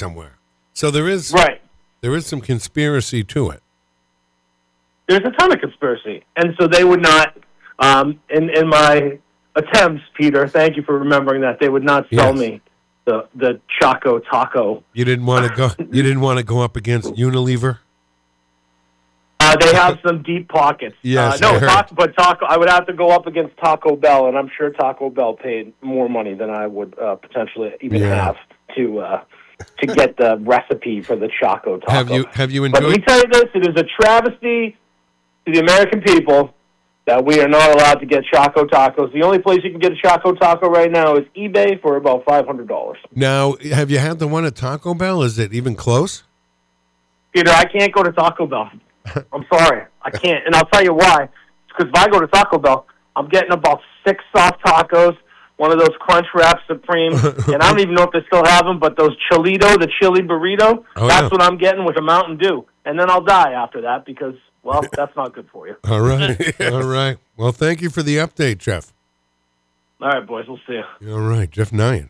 somewhere. So there is some conspiracy to it. There's a ton of conspiracy, and so they would not. In my attempts, Peter, thank you for remembering that, they would not sell me the Choco Taco. You didn't want to go. You didn't want to go up against Unilever. They have some deep pockets. Yes, but Taco. I would have to go up against Taco Bell, and I'm sure Taco Bell paid more money than I would potentially even have to get the recipe for the Choco Taco. Have you enjoyed? But let me tell you this: it is a travesty to the American people that we are not allowed to get Choco Tacos. The only place you can get a Choco Taco right now is eBay for about $500. Now, have you had the one at Taco Bell? Is it even close? Peter, I can't go to Taco Bell. I'm sorry. I can't. And I'll tell you why. It's because if I go to Taco Bell, I'm getting about 6 soft tacos, one of those Crunch Wrap Supreme, and I don't even know if they still have them, but those Cholito, the chili burrito, that's what I'm getting with a Mountain Dew. And then I'll die after that because, well, that's not good for you. All right. All right. Well, thank you for the update, Jeff. All right, boys. We'll see you. All right. Jeff Nyan.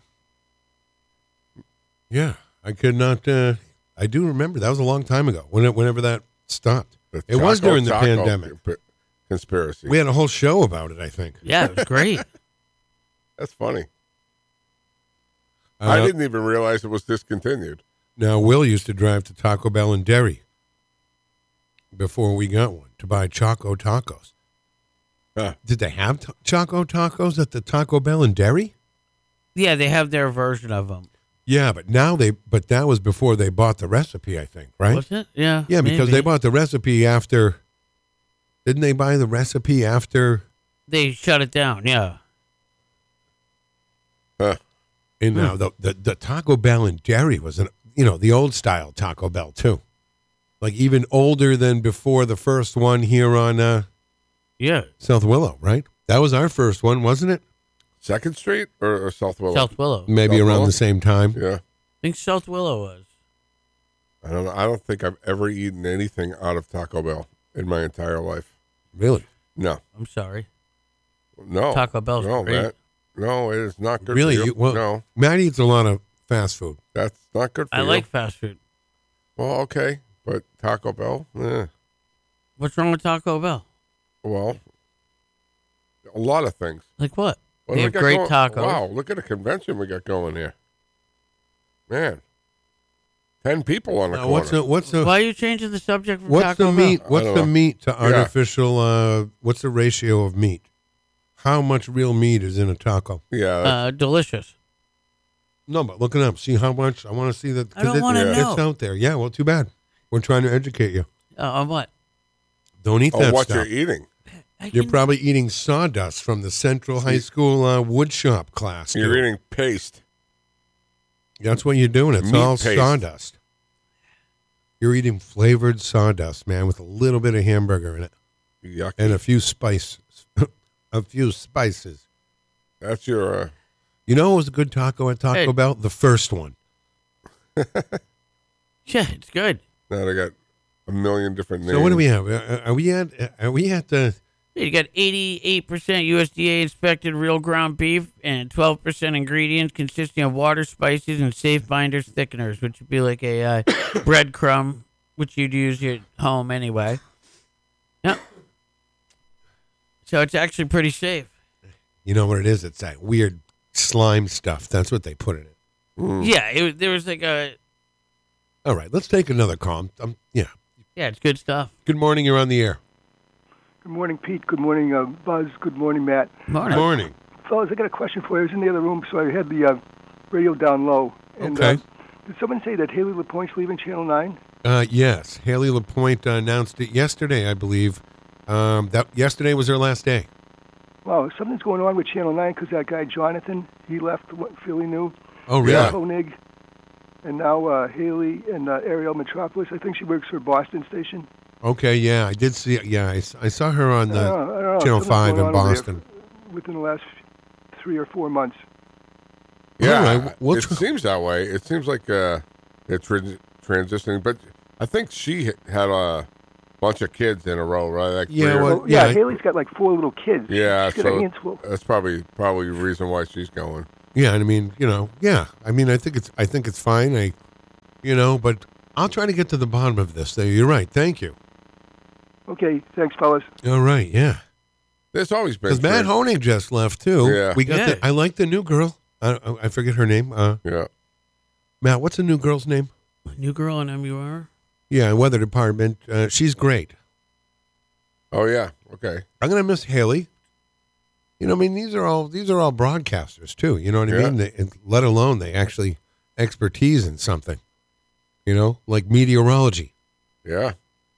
Yeah. I could not. I do remember. That was a long time ago, whenever that stopped. It was during the pandemic. Conspiracy. We had a whole show about it, I think. Yeah, it was great. That's funny. I didn't even realize it was discontinued. Now, Will used to drive to Taco Bell in Derry before we got one to buy Choco Tacos. Did they have Choco Tacos at the Taco Bell in Derry? Yeah, they have their version of them. Yeah, but that was before they bought the recipe, I think, right? Was it? Yeah. Yeah, because they bought the recipe after. Didn't they buy the recipe after? They shut it down, yeah. And now the Taco Bell in Derry was the old style Taco Bell too, like even older than before the first one here on South Willow, right? That was our first one, wasn't it? 2nd Street or South Willow? South Willow. Maybe South around Willow? the same time. Yeah. I think South Willow was. I don't know. I don't think I've ever eaten anything out of Taco Bell in my entire life. Really? No. I'm sorry. No. Taco Bell's great. Matt. No, it is not good Really? for you. No. Matt eats a lot of fast food. That's not good for you. I like fast food. Well, okay. But Taco Bell? What's wrong with Taco Bell? Well, a lot of things. Like what? What They do have we got great going? tacos. Wow, look at the convention we got going here. Man. 10 people on the corner. Why are you changing the subject from What's Taco the meat? Bell? What's the meat to artificial? What's the ratio of meat? How much real meat is in a taco? Yeah, delicious. No, but look it up. See how much. I want to see that. I don't want to know. It's out there. Yeah. Well, too bad. We're trying to educate you. On what? Don't eat that what stuff. you're eating. You're probably eating sawdust from the Central High School wood shop class. You're eating paste. That's what you're doing. It's Meat all paste. sawdust. You're eating flavored sawdust, man, with a little bit of hamburger in it. Yucky. And a few spices. A few spices. That's your... You know what was a good taco at Taco Bell? The first one. Yeah, it's good. Now they got a million different names. So what do we have? Are we at the... You got 88% USDA inspected real ground beef and 12% ingredients consisting of water, spices, and safe binders thickeners, which would be like a breadcrumb, which you'd use at home anyway. Yep. So it's actually pretty safe. You know what it is? It's that weird slime stuff. That's what they put in it. Yeah, there was like a... All right, let's take another call. Yeah, it's good stuff. Good morning. You're on the air. Good morning, Pete. Good morning, Buzz. Good morning, Matt. Morning. Good morning. Fellas, I got a question for you. I was in the other room, so I had the radio down low. And, Okay. Did someone say that Haley LaPointe's leaving Channel 9? Yes. Haley LaPointe announced it yesterday, I believe. That yesterday was her last day. Wow, something's going on with Channel 9 because that guy, Jonathan, he left Philly New. Oh, really? Koenig. And now Haley and Ariel Metropolis. I think she works for Boston Station. Okay, yeah, I did see it. Yeah, I saw her on I don't know. Channel Something's 5 going in on over there Boston. Within the last 3 or 4 months. Yeah, All right, it seems that way. It seems like they're transitioning. But I think she had a bunch of kids in a row, right? Like Haley's got like 4 little kids. Yeah, She's got a so handful. that's probably the reason why she's going. Yeah, and I mean, I mean, I think it's fine. But I'll try to get to the bottom of this. You're right. Thank you. Okay, thanks, fellas. All right, yeah. There's always been. Because Matt Honig just left, too. Yeah. We got I like the new girl. I forget her name. Yeah. Matt, what's the new girl's name? New girl in MUR? Yeah, weather department. She's great. Oh, yeah. Okay. I'm going to miss Haley. These are all broadcasters, too. You know what I mean? Let alone they actually expertise in something, like meteorology. Yeah.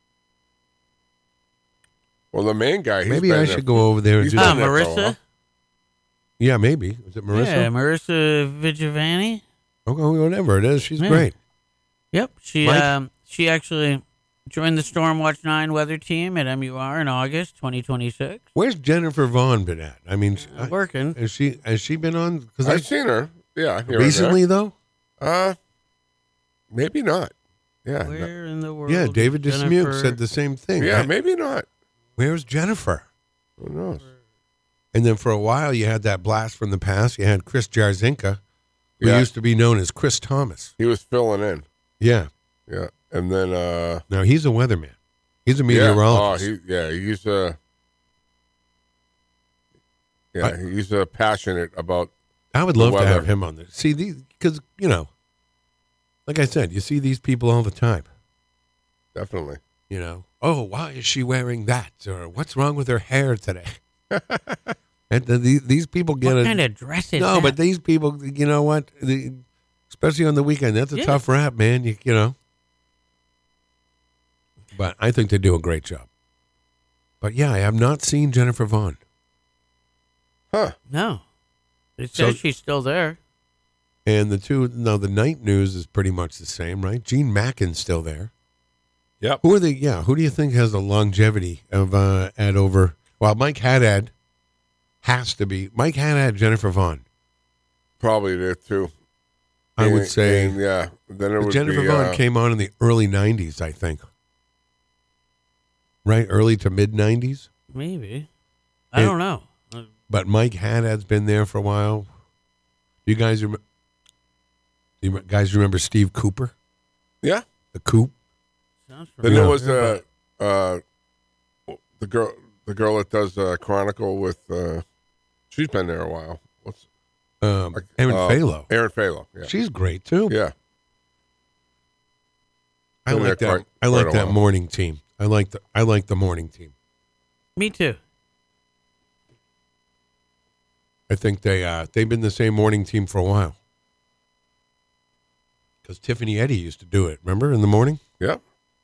Well, the main guy. Maybe I should go over there and do that. Marissa? Yeah, maybe. Is it Marissa? Yeah, Marissa Vigilani. Okay, whatever it is. She's great. Yep. She actually joined the Stormwatch 9 weather team at MUR in August 2026. Where's Jennifer Vaughn been at? I mean, working. Has she been on? Because I've seen her. Yeah. Recently, though? Maybe not. Yeah. Where in the world? Yeah, David Jennifer... Dismuke said the same thing. Yeah, maybe not. Where's Jennifer? Who knows? And then for a while, you had that blast from the past. You had Chris Jarzinka, who used to be known as Chris Thomas. He was filling in. Yeah. Yeah. And then... now, he's a weatherman. He's a meteorologist. He's passionate about I would love to have him on there. See, because, like I said, you see these people all the time. Definitely. Oh, why is she wearing that? Or what's wrong with her hair today? And these people get what kind of dress is that? but these people, you know what? Especially on the weekend, that's a tough rap, man. You know. But I think they do a great job. But yeah, I have not seen Jennifer Vaughn. Huh? No. It says she's still there. And the night news is pretty much the same, right? Gene Mackin's still there. Yep. Who do you think has the longevity of at over? Well, Mike Haddad has to be. Mike Haddad, Jennifer Vaughn. Probably there too. I would say. Yeah. Then it would Jennifer be, Vaughn came on in the early 90s, I think. Right? Early to mid 90s? Maybe. I don't know. But Mike Haddad's been there for a while. You guys remember Steve Cooper? Yeah. The Coop? Then there was the girl that does Chronicle with. She's been there a while. What's Erin Falo? Erin Falo. Yeah. She's great too. Yeah. I like that. I like that morning team. I like the morning team. Me too. I think they've been the same morning team for a while. Because Tiffany Eddy used to do it. Remember in the morning? Yeah.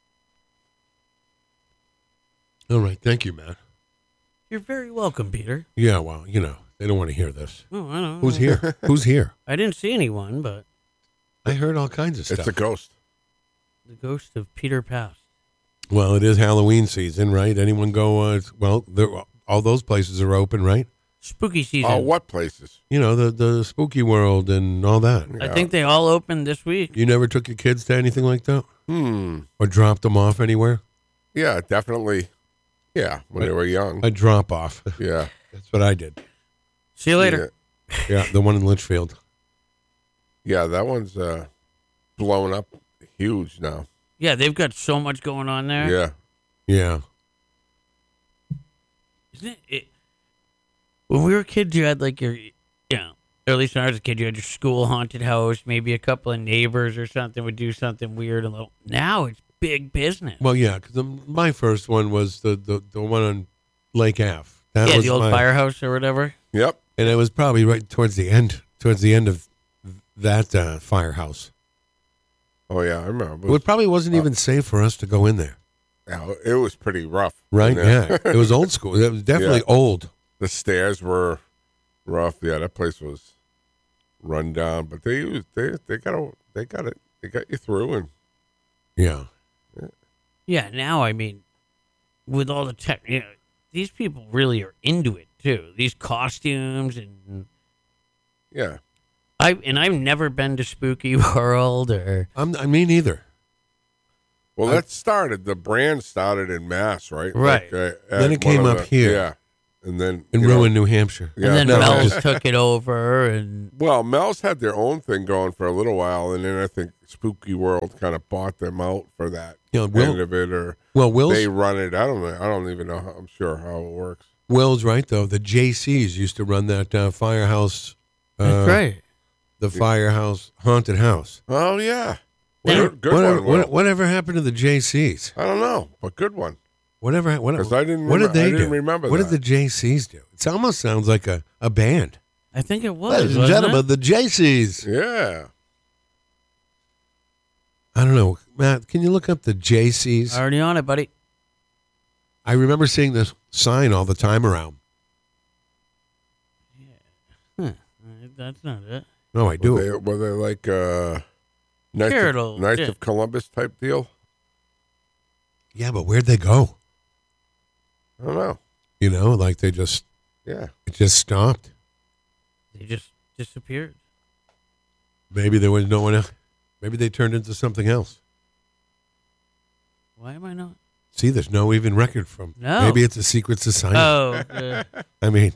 All right. Thank you, Matt. You're very welcome, Peter. Yeah, well, they don't want to hear this. Oh, I know. Who's here? Who's here? I didn't see anyone, but... I heard all kinds of stuff. It's a ghost. The ghost of Peter Past. Well, it is Halloween season, right? Anyone go... all those places are open, right? Spooky season. Oh, what places? The spooky world and all that. I think they all opened this week. You never took your kids to anything like that? Or dropped them off anywhere? Yeah, definitely. Yeah, when they were young. A drop off. Yeah. That's what I did. See you later. Yeah, the one in Litchfield. Yeah, that one's blown up huge now. Yeah, they've got so much going on there. Yeah. Yeah. Isn't it? When we were kids, you had like your, or at least when I was a kid, you had your school haunted house. Maybe a couple of neighbors or something would do something weird. Now it's big business. Well, yeah, because my first one was the one on Lake Ave. That was the old firehouse or whatever. Yep. And it was probably right towards the end of that firehouse. Oh, yeah, I remember. It probably wasn't even safe for us to go in there. Yeah, it was pretty rough. Right, yeah. It was old school. It was definitely old. The stairs were rough. Yeah, that place was run down. But they got you through. And Yeah, now, I mean, with all the tech, these people really are into it, too. These costumes and... Yeah. I've never been to Spooky World or... Me neither. Well, the brand started in Mass, right? Right. Like, then it came up here. Yeah. then in Rowan, New Hampshire. Yeah, and then no, Mel's just- took it over, and well, Mel's had their own thing going for a little while, and then I think Spooky World kind of bought them out for that You know, end of it, or Will's they run it. I don't know. I don't even know. I'm sure how it works. Will's right though. The JCs used to run that firehouse. that's right. The firehouse haunted house. Oh yeah, Yeah. good one. Will. Whatever happened to the JCs? I don't know, but good one. Whatever. Because I didn't. What did they I didn't do? remember What that. did the JCs do? It almost sounds like a band. I think it was. Ladies and wasn't gentlemen, it? the JCs. Yeah. I don't know, Matt. Can you look up the JCs? Already on it, buddy. I remember seeing this sign all the time around. That's not it. No, I do. Were they like Turtle, Knights yeah. of Columbus type deal? Yeah, but where'd they go? I don't know. You know, like they just Yeah. it just stopped. They just disappeared. Maybe there was no one else. Maybe they turned into something else. Why am I not? See, there's no even record from. No. Maybe it's a secret society. Oh, I mean,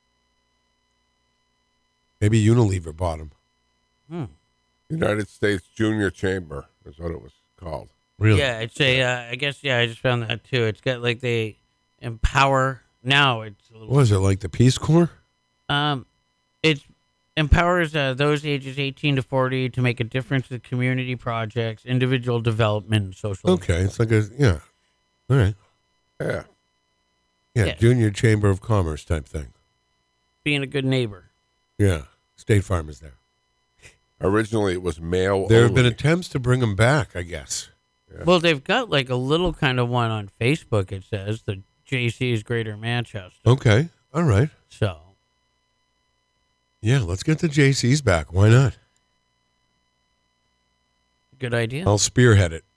maybe Unilever bought them. United States Junior Chamber is what it was called. Really? yeah. It's a. I guess. Yeah, I just found that too. It's got like they empower. Now it's a little. What was it, like the Peace Corps? It empowers those ages 18 to 40 to make a difference in community projects, individual development, and social. Okay, it's like a yeah. All right. Yeah. Yeah, Junior Chamber of Commerce type thing. Being a good neighbor. Yeah, State Farm is there. Originally, it was male. There have been only. attempts to bring them back, I guess. Yeah. Well, they've got like a little kind of one on Facebook. It says the JC's Greater Manchester. Okay, all right. So Yeah, let's get the JCs back. Why not? good idea. I'll spearhead it.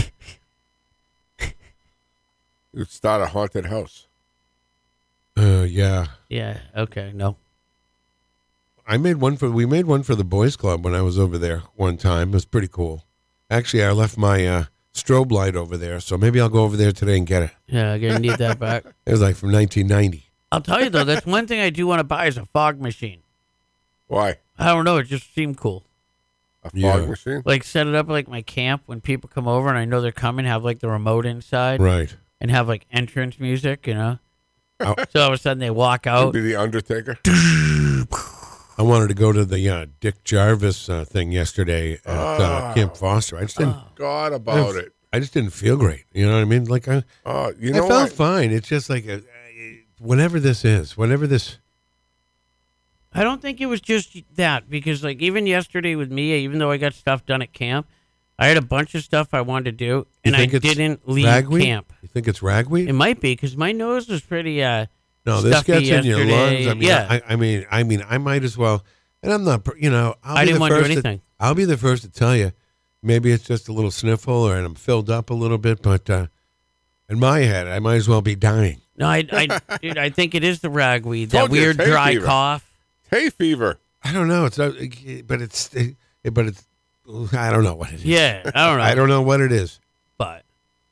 You'd start a haunted house. Yeah. Yeah. Okay. No. We made one for the Boys Club when I was over there one time. It was pretty cool. Actually, I left my strobe light over there, so maybe I'll go over there today and get it. Yeah, I'm gonna need that back. It was like from 1990. I'll tell you though, that's one thing I do want to buy is a fog machine. Why? I don't know, it just seemed cool. A fog Yeah. machine? Like set it up like my camp when people come over and I know they're coming, have like the remote inside Right. and have like entrance music, you know. Oh. So all of a sudden they walk out. Maybe the Undertaker? I wanted to go to the Dick Jarvis thing yesterday at Camp Foster. I just didn't. God about it. I just didn't feel great. You know what I mean? Like You I know felt what? fine. It's just like whatever this is, whatever this. I don't think it was just that because like even yesterday with me, even though I got stuff done at camp, I had a bunch of stuff I wanted to do and I think it's didn't leave ragweed? camp. You think it's ragweed? It might be because my nose was pretty No, this stuffy gets in your yesterday. lungs. I mean, Yeah. I mean, I might as well. And I'm not, I'll I be didn't the want to do first anything. I'll be the first to tell you. Maybe it's just a little sniffle, or and I'm filled up a little bit. But in my head, I might as well be dying. No, dude, I think it is the ragweed, that Told you, weird hay dry fever. cough. Hay fever. I don't know. It's not, but it's. I don't know what it is. Yeah, I don't know. I don't know what it is. But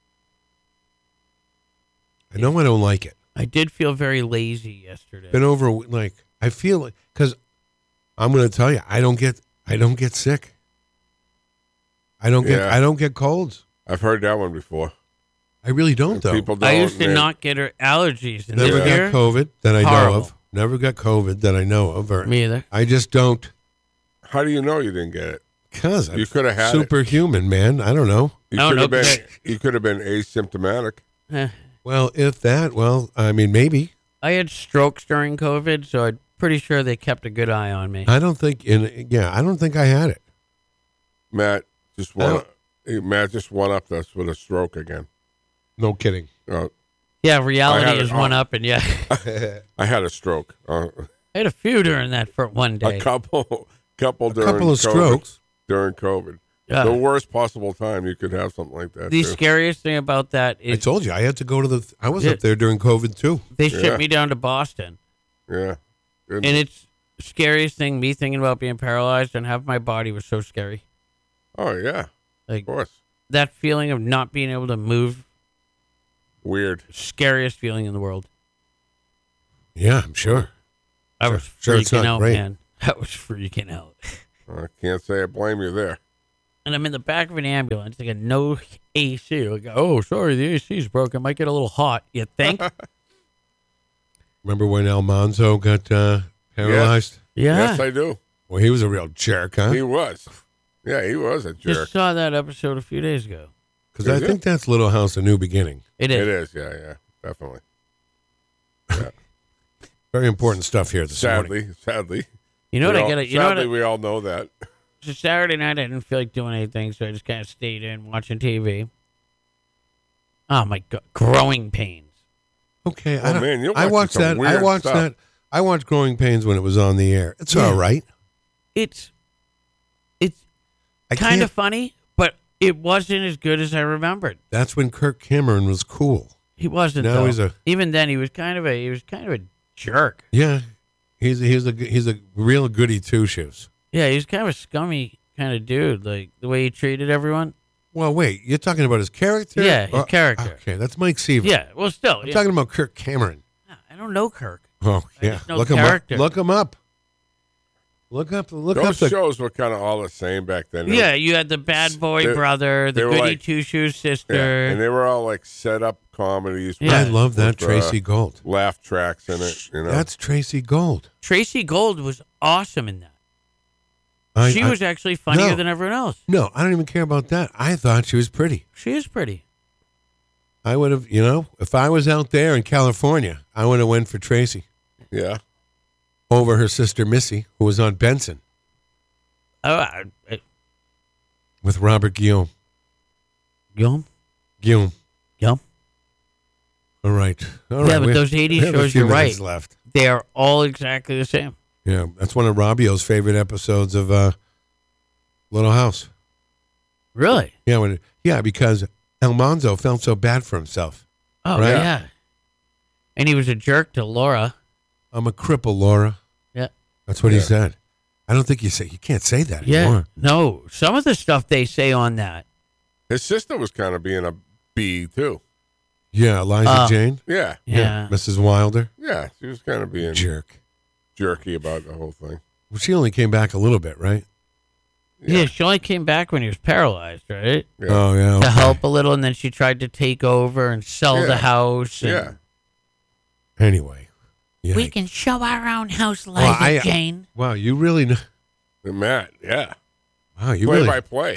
I know I don't like it. I did feel very lazy yesterday. Been over like I feel like because I'm going to tell you I don't get sick. I don't get colds. I've heard that one before. I really don't though. People don't. I used to they- not get allergies. And Never this year, got COVID that I know horrible. of. Never got COVID that I know of. Or Me either. I just don't. How do you know you didn't get it? Cause You could have had it. superhuman, man. I don't know. You I don't could have know, been. You could have been asymptomatic. Eh. Well, if that, I mean, maybe. I had strokes during COVID, so I'm pretty sure they kept a good eye on me. I don't think I don't think I had it. Matt just won. Matt just won up us with a stroke again. No kidding. Yeah, I reality had is it one on. up, and yeah, I had a stroke. I had a few during that for one day. A couple during Couple of COVID, strokes. during COVID. Yeah. The worst possible time you could have something like that. The too. scariest thing about that I is told you I had to go to I was Yeah. up there during COVID too. they Yeah. shipped me down to Boston. Yeah. Good. And it's the scariest thing, me thinking about being paralyzed and half my body was so scary. Oh yeah. Like Of course. that feeling of not being able to move, Weird. scariest feeling in the world. Yeah, I'm sure. I was Sure, it's freaking not out, great. man. I was freaking out. I can't say I blame you there. And I'm in the back of an ambulance. They got no AC. Like, oh, sorry, the AC's broken. Might get a little hot. You think? Remember when Almanzo got paralyzed? Yeah. Yes, I do. Well, he was a real jerk, huh? He was. Yeah, he was a jerk. Just saw that episode a few days ago. Because I think that's Little House: A New Beginning. It is. It is. Yeah, definitely. Yeah. Very important stuff here this morning. Sadly. You know what I got? You know what? Sadly, we all know that. So Saturday night, I didn't feel like doing anything, so I just kind of stayed in watching TV. Oh my God, Growing Pains. Okay, Oh, man, you're I watched watching some that. I weird watched stuff. that. I watched Growing Pains when it was on the air. It's all right. It's I kind can't- of funny, but it wasn't as good as I remembered. That's when Kirk Cameron was cool. He wasn't. Now though. he's a- Even then, he was kind of a jerk. Yeah, he's a real goody two shoes. Yeah, he was kind of a scummy kind of dude, like the way he treated everyone. Well, wait, you're talking about his character? Yeah, his character. Okay, that's Mike Seaver. Yeah, well, still, I'm yeah. talking about Kirk Cameron. I don't know Kirk. Oh, I yeah. just know Look character. him up. Look him up. Look up Those the shows were kind of all the same back then. Yeah, you had the bad boy they- brother, they the were goody like- two shoes sister. Yeah, and they were all like set up comedies. Yeah. I love that with, Tracy Gold. Laugh tracks in it. You know, That's Tracy Gold. Tracy Gold was awesome in that. She was actually funnier than everyone else. No, I don't even care about that. I thought she was pretty. She is pretty. I would have, if I was out there in California, I would have went for Tracy yeah. over her sister Missy, who was on Benson with Robert Guillaume. Yum. Guillaume. Yum. All right. All Yeah, right. but We those have- 80s we have a shows, few you're minutes right. left. They are all exactly the same. Yeah, that's one of Robbio's favorite episodes of Little House. Really? Yeah, because Almanzo felt so bad for himself. Oh, Right. yeah. And he was a jerk to Laura. I'm a cripple, Laura. Yeah. That's what he Yeah. said. I don't think you can't say that Yeah. anymore. No, some of the stuff they say on that. His sister was kind of being a B too. Yeah, Eliza Jane. Yeah. Yeah. Mrs. Wilder. Yeah. She was kind of being Jerk. jerky about the whole thing. Well, she only came back a little bit, right? Yeah, she only came back when he was paralyzed, right? Yeah. Oh, yeah. To okay. help a little, and then she tried to take over and sell Yeah. the house. And Yeah. Anyway. Yeah. we can show our own house, Liza Well, Jane. Wow, you really know. And Matt. Yeah. Wow, you Play really. by play.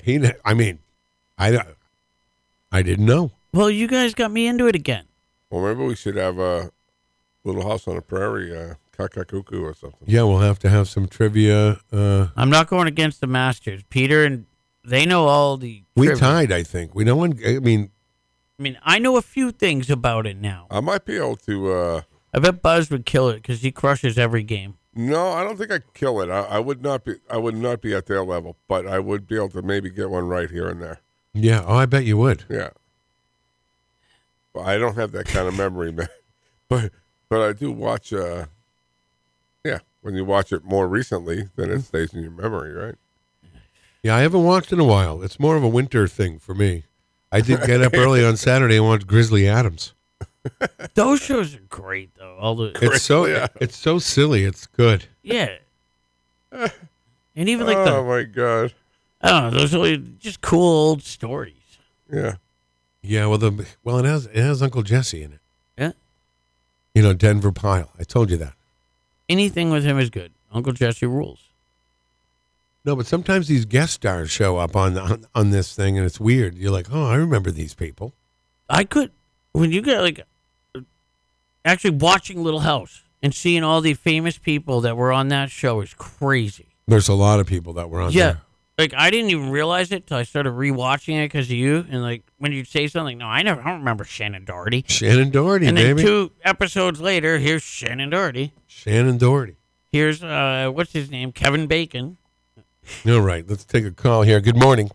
I didn't know. Well, you guys got me into it again. Well, maybe we should have a Little House on the Prairie, Kakakuku or something. Yeah, we'll have to have some trivia. I'm not going against the Masters. Peter and they know all the We trivia. tied, I think. We no one. I mean, I know a few things about it now. I might be able to. I bet Buzz would kill it because he crushes every game. No, I don't think I'd kill it. I would not be. I would not be at their level, but I would be able to maybe get one right here and there. yeah. Oh, I bet you would. Yeah. Well, I don't have that kind of memory, man. But I do watch. Yeah, when you watch it more recently, then it stays in your memory, right? Yeah, I haven't watched in a while. It's more of a winter thing for me. I did get up early on Saturday and watch Grizzly Adams. Those shows are great, though. All the It's so silly. It's good. yeah, and even like Oh my god. I don't know, those are just cool old stories. Yeah. Yeah. Well, it has Uncle Jesse in it. Yeah, Denver Pyle. I told you that. anything with him is good. Uncle Jesse rules. No, but sometimes these guest stars show up on this thing, and it's weird. You're like, oh, I remember these people. I could when you get like actually watching Little House and seeing all the famous people that were on that show is crazy. There's a lot of people that were on there. Like I didn't even realize it till I started rewatching it because of you. And like when you'd say something, no, I don't remember Shannon Doherty. Shannon Doherty, And then baby. 2 episodes later, here's Shannon Doherty. Shannon Doherty. Here's what's his name, Kevin Bacon. All right, let's take a call here. Good morning.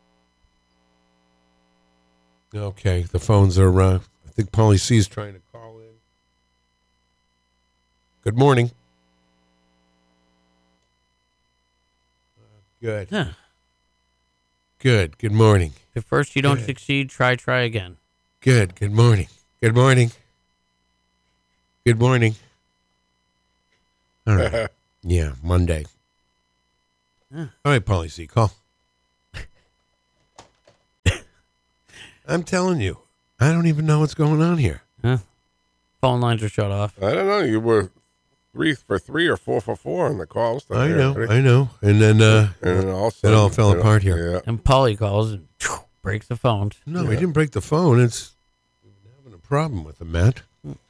Okay, the phones are. I think Paulie C is trying to call in. Good morning. Good. Huh. Good. Good morning. If first you don't Good. succeed, try again. Good. Good morning. Good morning. Good morning. All right. Yeah, Monday. All right, Paulie C, call. I'm telling you, I don't even know what's going on here. Huh? Phone lines are shut off. I don't know. You were 3 for 3 or 4 for 4 on the calls. I know. And then and also, it all fell apart here. Yeah. And Paulie calls and breaks the phones. No, he didn't break the phone. It's we've been having a problem with it, Matt.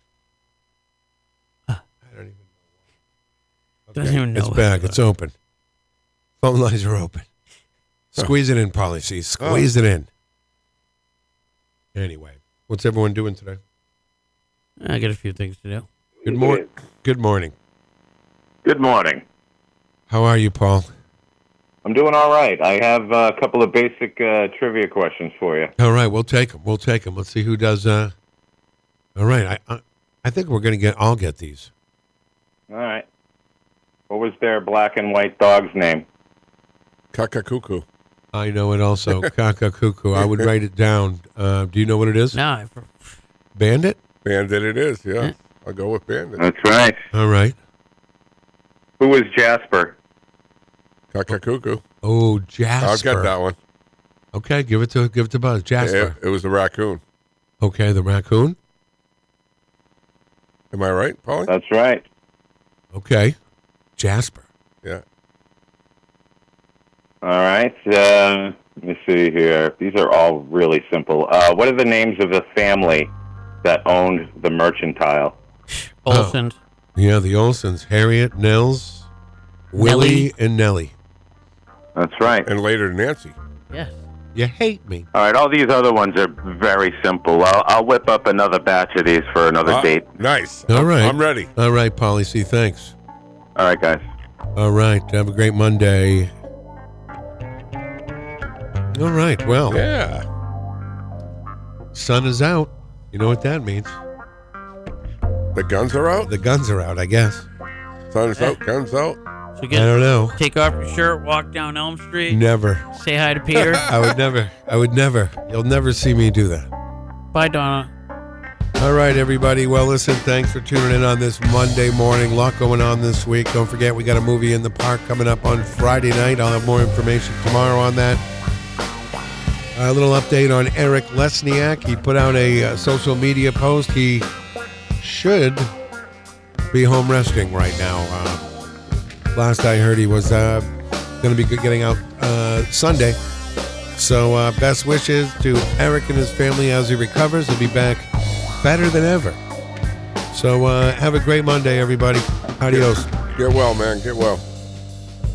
I don't even know. Doesn't even know. It's back. It's open. Phone lines are open. Squeeze it in, Paulie C. Squeeze it in. Anyway, what's everyone doing today? I got a few things to do. Good morning. Good morning. Good morning. How are you, Paul? I'm doing all right. I have a couple of basic trivia questions for you. All right, we'll take them. Let's see who does. All right, I think we're going to all get these. All right. What was their black and white dog's name? Kakakuku. I know it also. Kakakuku. I would write it down. Do you know what it is? No. Bandit? Bandit it is, yeah. I'll go with Bandit. That's right. All right. Who was Jasper? Kakakuku. Oh, Jasper. I'll get that one. Okay, give it to Buzz. Jasper. It was the raccoon. Okay, the raccoon. Am I right, Paulie? That's right. Okay. Jasper. Yeah. All right. Let me see here. These are all really simple. What are the names of the family that owned the mercantile? Olsons. Yeah, the Olsons. Harriet, Nels, Willie, and Nellie. That's right. And later Nancy. Yes. You hate me. All right. All these other ones are very simple. I'll whip up another batch of these for another date. Nice. All right. I'm ready. All right, Paulie C. Thanks. All right, guys. All right. Have a great Monday. All right. Well, Yeah. sun is out. You know what that means? The guns are out? The guns are out, I guess. Sun's out, guns out. So I don't know. Take off your shirt, walk down Elm Street, Never. say hi to Peter. I would never. You'll never see me do that. Bye, Donna. All right, everybody. Well, listen, thanks for tuning in on this Monday morning. A lot going on this week. Don't forget, we got a movie in the park coming up on Friday night. I'll have more information tomorrow on that. A little update on Eric Lesniak. He put out a social media post. He should be home resting right now. Last I heard, he was going to be getting out Sunday. So best wishes to Eric and his family as he recovers. He'll be back better than ever. So have a great Monday, everybody. Adios. Get well, man. Get well.